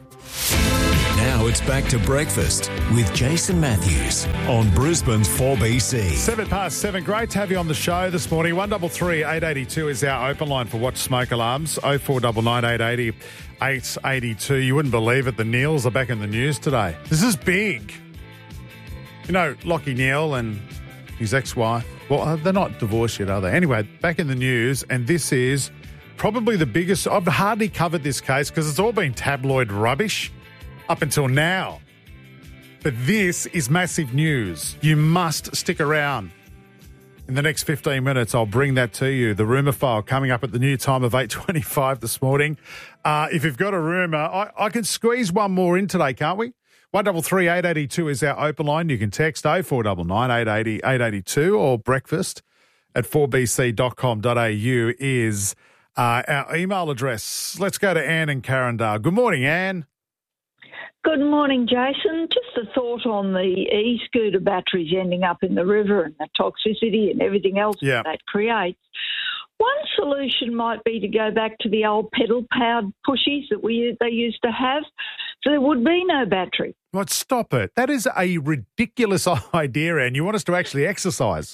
Now it's back to breakfast with Jason Matthews on Brisbane's four B C. Seven past seven. Great to have you on the show this morning. One double three eight eighty two is our open line for Watch Smoke Alarms. Oh four nine nine eight eighty eight eighty two. You wouldn't believe it. The Neils are back in the news today. This is big. You know, Lockie Neal and his ex-wife. Well, they're not divorced yet, are they? Anyway, back in the news, and this is probably the biggest. I've hardly covered this case because it's all been tabloid rubbish up until now. But this is massive news. You must stick around. In the next fifteen minutes, I'll bring that to you. The rumour file coming up at the new time of eight twenty-five this morning. Uh, if you've got a rumour, I, I can squeeze one more in today, can't we? one double three eight eighty two is our open line. You can text oh four nine nine eight eighty eight eighty two or breakfast at four b c dot com dot a u is uh, our email address. Let's go to Anne in Carindale. Good morning, Anne. Good morning, Jason. Just a thought on the e-scooter batteries ending up in the river and the toxicity and everything else yeah. that creates. One solution might be to go back to the old pedal-powered pushies that we they used to have, so there would be no battery. Right, stop it. That is a ridiculous idea, Anne. You want us to actually exercise.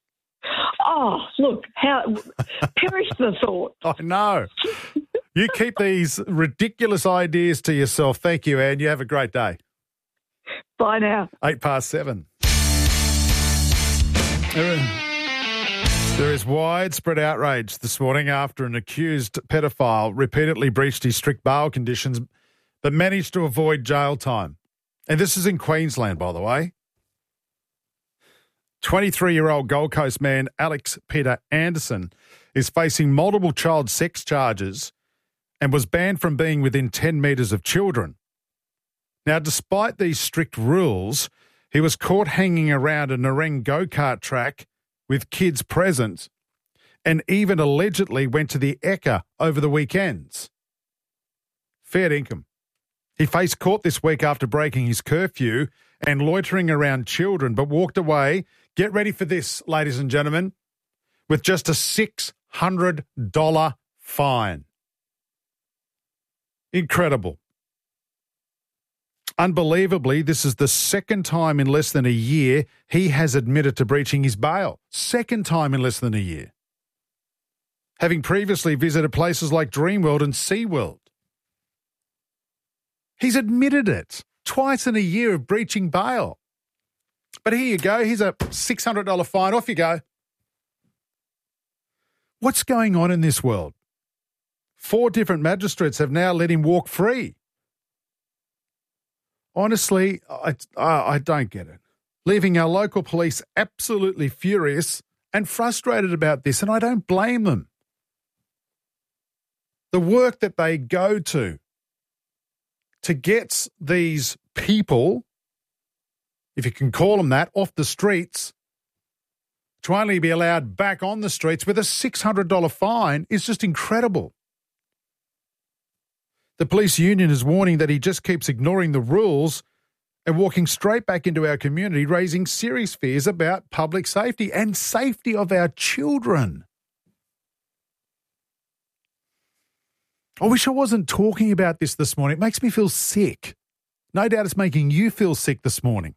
Oh, look, how perish the thought. I know. You keep these ridiculous ideas to yourself. Thank you, Anne. You have a great day. Bye now. Eight past seven. There is, there is widespread outrage this morning after an accused pedophile repeatedly breached his strict bail conditions but managed to avoid jail time. And this is in Queensland, by the way. twenty-three-year-old Gold Coast man Alex Peter Anderson is facing multiple child sex charges and was banned from being within ten metres of children. Now, despite these strict rules, he was caught hanging around a Nereng go-kart track with kids present and even allegedly went to the Ekka over the weekends. Fair income. He faced court this week after breaking his curfew and loitering around children, but walked away, get ready for this, ladies and gentlemen, with just a six hundred dollars fine. Incredible. Unbelievably, this is the second time in less than a year he has admitted to breaching his bail. Second time in less than a year. Having previously visited places like Dreamworld and SeaWorld. He's admitted it twice in a year of breaching bail. But here you go. Here's a six hundred dollars fine. Off you go. What's going on in this world? Four different magistrates have now let him walk free. Honestly, I, I, I don't get it. Leaving our local police absolutely furious and frustrated about this, and I don't blame them. the work that they go to to get these people, if you can call them that, off the streets, to only be allowed back on the streets with a six hundred dollars fine is just incredible. The police union is warning that he just keeps ignoring the rules and walking straight back into our community, raising serious fears about public safety and safety of our children. I wish I wasn't talking about this this morning. It makes me feel sick. No doubt it's making you feel sick this morning.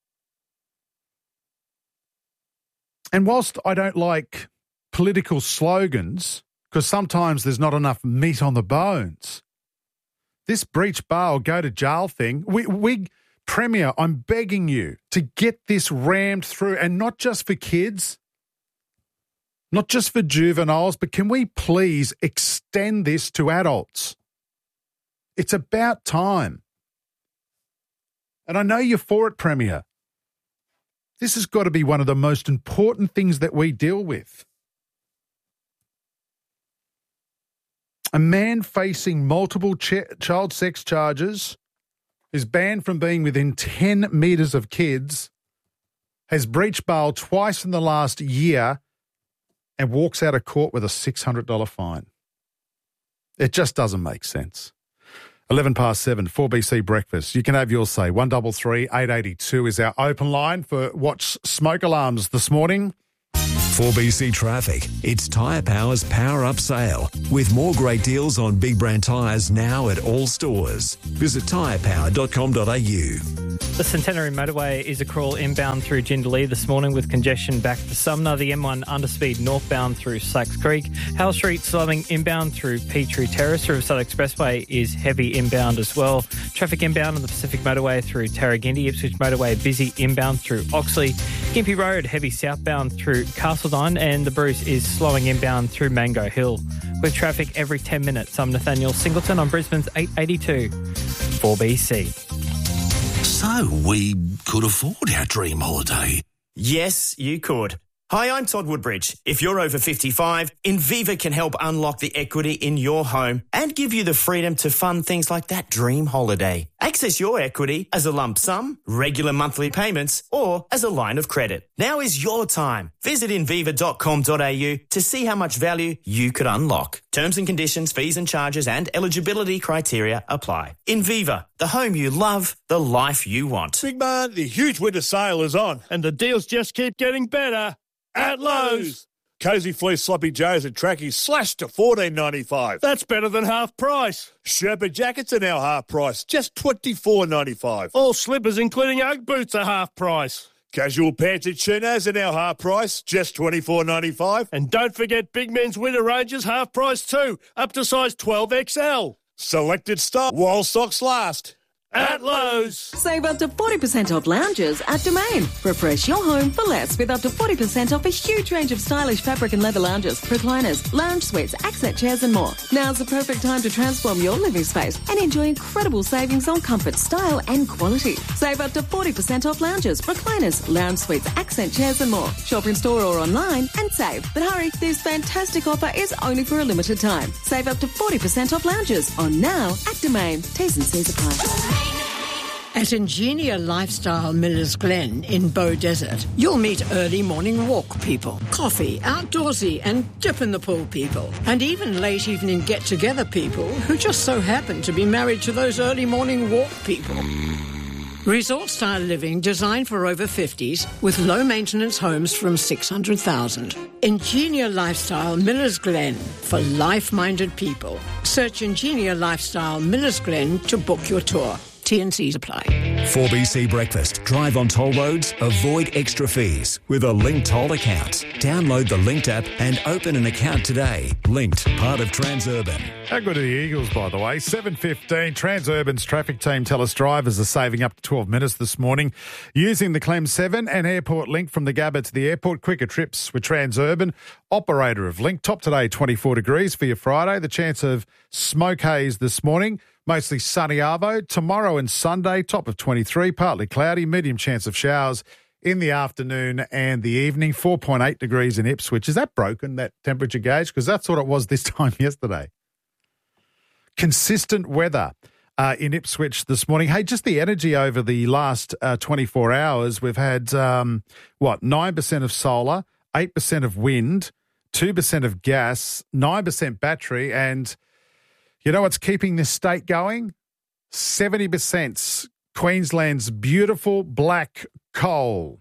And whilst I don't like political slogans, because sometimes there's not enough meat on the bones, this breach bail, go to jail thing, we, we, Premier, I'm begging you to get this rammed through, and not just for kids, not just for juveniles, but can we please extend this to adults? It's about time. And I know you're for it, Premier. This has got to be one of the most important things that we deal with. A man facing multiple ch- child sex charges is banned from being within ten metres of kids, has breached bail twice in the last year, and walks out of court with a six hundred dollars fine. It just doesn't make sense. eleven past seven, four B C Breakfast. You can have your say. one three three, eight eight two is our open line for Watch Smoke Alarms this morning. four B C Traffic. It's Tyre Power's Power Up Sale, with more great deals on big brand tyres now at all stores. Visit tyre power dot com dot a u. The Centenary Motorway is a crawl inbound through Jindalee this morning with congestion back to Sumner. The M one underspeed northbound through Sacks Creek. Hale Street slowing inbound through Petrie Terrace. Riverside Expressway is heavy inbound as well. Traffic inbound on the Pacific Motorway through Tarragindi. Ipswich Motorway busy inbound through Oxley. Gympie Road heavy southbound through Castledine, and the Bruce is slowing inbound through Mango Hill. With traffic every ten minutes, I'm Nathaniel Singleton on Brisbane's eight eighty-two. four B C. So, we could afford our dream holiday. Yes, you could. Hi, I'm Todd Woodbridge. If you're over fifty-five, Inviva can help unlock the equity in your home and give you the freedom to fund things like that dream holiday. Access your equity as a lump sum, regular monthly payments, or as a line of credit. Now is your time. Visit inviva dot com dot a u to see how much value you could unlock. Terms and conditions, fees and charges, and eligibility criteria apply. Inviva, the home you love, the life you want. Big man, the huge winter sale is on, and the deals just keep getting better. At Lowe's. Cozy Fleece Sloppy Joes and Trackies slashed to fourteen ninety-five. That's better than half price. Sherpa jackets are now half price, just twenty-four ninety-five. All slippers, including Ugg boots, are half price. Casual pants and chinos are now half price, just twenty-four ninety-five. And don't forget Big Men's winter ranges half price too, up to size twelve X L. Selected stock while stocks last. At Lowe's. Save up to forty percent off lounges at Domain. Refresh your home for less with up to forty percent off a huge range of stylish fabric and leather lounges, recliners, lounge suites, accent chairs and more. Now's the perfect time to transform your living space and enjoy incredible savings on comfort, style and quality. Save up to forty percent off lounges, recliners, lounge suites, accent chairs and more. Shop in store or online and save. But hurry, this fantastic offer is only for a limited time. Save up to forty percent off lounges on now at Domain. T's and C's apply. At Ingenia Lifestyle Millers Glen in Bow Desert, you'll meet early morning walk people, coffee, outdoorsy and dip in the pool people, and even late evening get-together people who just so happen to be married to those early morning walk people. Resort-style living designed for over fifties with low-maintenance homes from six hundred thousand dollars. Ingenia Lifestyle Millers Glen for life-minded people. Search Ingenia Lifestyle Millers Glen to book your tour. T and C's apply. four B C Breakfast. Drive on toll roads, avoid extra fees with a Linked Toll account. Download the Linked app and open an account today. Linked, part of Transurban. How good are the Eagles, by the way? seven fifteen, Transurban's traffic team tell us drivers are saving up to twelve minutes this morning using the Clem seven and Airport Link from the Gabba to the airport. Quicker trips with Transurban, operator of Link. Top today, twenty-four degrees for your Friday. The chance of smoke haze this morning. Mostly sunny arvo. Tomorrow and Sunday, top of twenty-three, partly cloudy, medium chance of showers in the afternoon and the evening. four point eight degrees in Ipswich. Is that broken, that temperature gauge? Because that's what it was this time yesterday. consistent weather uh, in Ipswich this morning. Hey, just the energy over the last uh, twenty-four hours. We've had, um, what, nine percent of solar, eight percent of wind, two percent of gas, nine percent battery, and you know what's keeping this state going? seventy percent Queensland's beautiful black coal.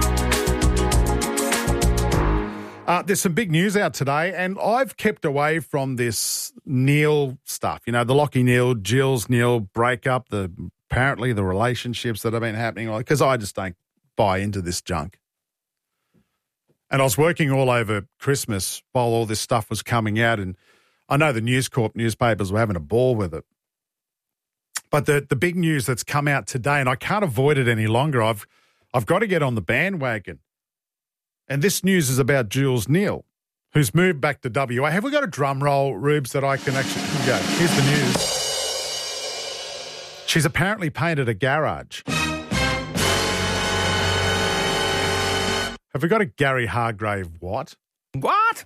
Uh, there's some big news out today, and I've kept away from this Neil stuff. You know, the Lachie Neale, Gilles Neale breakup, the apparently the relationships that have been happening, because I just don't buy into this junk. And I was working all over Christmas while all this stuff was coming out, and I know the News Corp newspapers were having a ball with it. But the, the big news that's come out today, and I can't avoid it any longer, I've I've got to get on the bandwagon. And this news is about Gilles Neale, who's moved back to W A. Have we got a drum roll, Rubes, that I can actually go? Here's the news. She's apparently painted a garage. Have we got a Gary Hargrave what? What?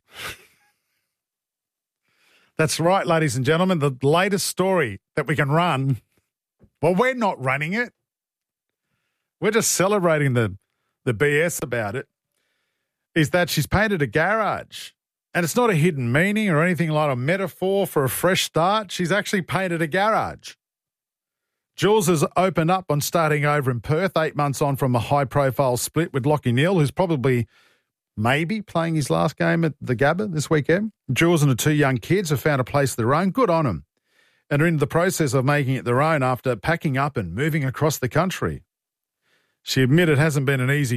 That's right, ladies and gentlemen. The latest story that we can run, well, we're not running it. We're just celebrating the, the B S about it, is that she's painted a garage. And it's not a hidden meaning or anything like a metaphor for a fresh start. She's actually painted a garage. Jules has opened up on starting over in Perth, eight months on from a high-profile split with Lachie Neale, who's probably maybe playing his last game at the Gabba this weekend. Jules and the two young kids have found a place of their own. Good on them. And are in the process of making it their own after packing up and moving across the country. She admitted it hasn't been an easy